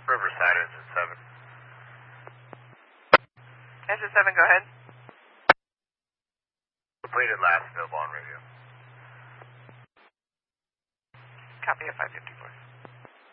Riverside, Engine 7. Engine 7, go ahead. Completed last available on review. Copy of 554.